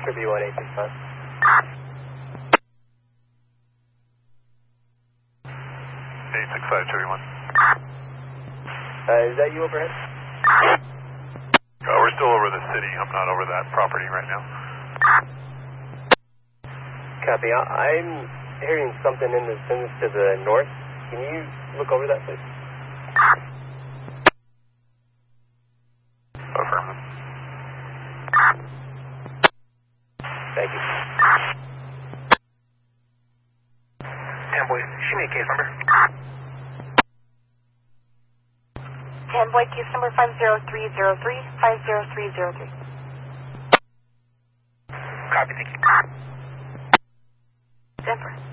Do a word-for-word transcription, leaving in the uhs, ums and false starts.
Could be one eight six five. eight six five, Cherry one. Uh, is that you overhead? Uh, we're still over the city. I'm not over that property right now. Copy. I- I'm hearing something in the distance to the north. Can you look over that, please? Affirmative. Thank you. ten boys, shoot me a case number. ten boy, case number five zero three zero three, five zero three zero three. Copy, thank you. Denver.